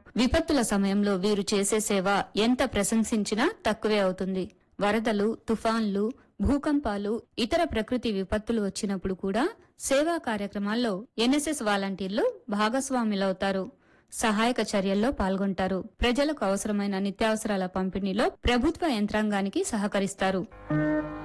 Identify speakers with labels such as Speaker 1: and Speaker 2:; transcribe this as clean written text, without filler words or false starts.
Speaker 1: విపత్తుల సమయంలో వీరు చేసే సేవ ఎంత ప్రశంసించినా తక్కువే అవుతుంది. వరదలు, తుఫాన్లు, భూకంపాలు, ఇతర ప్రకృతి విపత్తులు వచ్చినప్పుడు కూడా సేవా కార్యక్రమాల్లో ఎన్ఎస్ఎస్ వాలంటీర్లు భాగస్వాములవుతారు. సహాయక చర్యల్లో పాల్గొంటారు. ప్రజలకు అవసరమైన నిత్యావసరాల పంపిణీలో ప్రభుత్వ యంత్రాంగానికి సహకరిస్తారు.